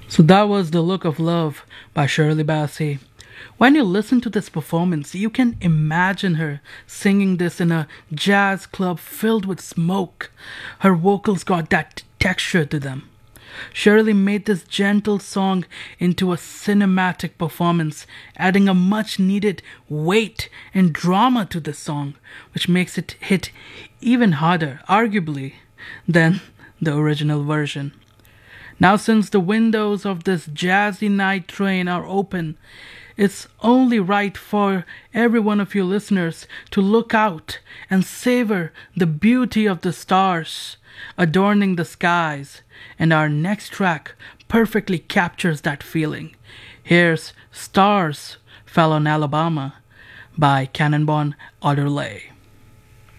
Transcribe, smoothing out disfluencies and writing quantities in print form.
So that was The Look of Love by Shirley Bassey. When you listen to this performance, you can imagine her singing this in a jazz club filled with smoke. Her vocals got that texture to them. Shirley made this gentle song into a cinematic performance, adding a much needed weight and drama to the song, which makes it hit even harder, arguably, than the original version. Now, since the windows of this jazzy night train are open, it's only right for every one of you listeners to look out and savor the beauty of the stars adorning the skies, and our next track perfectly captures that feeling. Here's Stars Fell on Alabama by Cannonball Adderley.